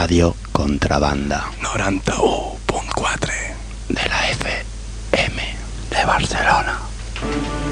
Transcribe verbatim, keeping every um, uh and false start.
Radio Contrabanda noranta-u punt quatre de la F M de Barcelona.